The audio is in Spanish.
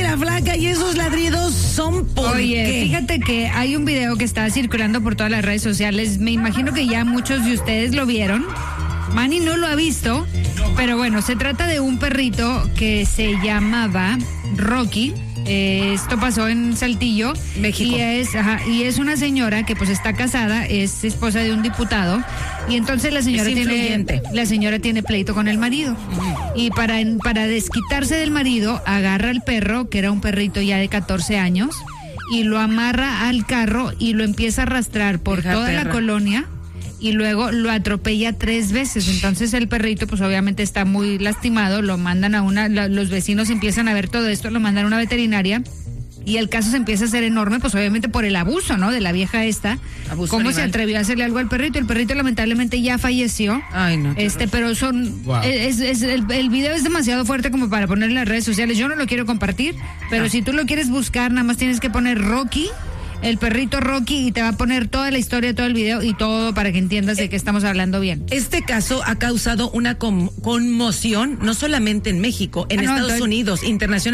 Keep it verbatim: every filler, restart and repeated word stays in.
la flaca y esos ladridos son por Oye, qué? fíjate que hay un video que está circulando por todas las redes sociales. Me imagino que ya muchos de ustedes lo vieron. Manny no lo ha visto, pero bueno, se trata de un perrito que se llamaba Rocky. Eh, esto pasó en Saltillo, México. Y es, ajá, y es una señora que pues está casada, es esposa de un diputado, y entonces la señora Es tiene influyente. la señora tiene pleito con el marido. Y para, para desquitarse del marido, agarra al perro, que era un perrito ya de catorce años, y lo amarra al carro y lo empieza a arrastrar por Hija toda perra. la colonia. Y luego lo atropella tres veces. Entonces el perrito pues obviamente está muy lastimado, lo mandan a una, la, los vecinos empiezan a ver todo esto, lo mandan a una veterinaria y el caso se empieza a hacer enorme, pues obviamente por el abuso, ¿no? De la vieja esta. Abuso ¿Cómo animal. se atrevió a hacerle algo al perrito? El perrito lamentablemente ya falleció. Ay, no. qué Este, horror. pero son, Wow. es, es- el, el video es demasiado fuerte como para poner en las redes sociales. Yo no lo quiero compartir, pero No. si tú lo quieres buscar, nada más tienes que poner Rocky, el perrito Rocky, y te va a poner toda la historia, todo el video y todo para que entiendas de qué estamos hablando bien. Este caso ha causado una com- conmoción, no solamente en México, en Ah, no, Estados entonces- Unidos, internacional.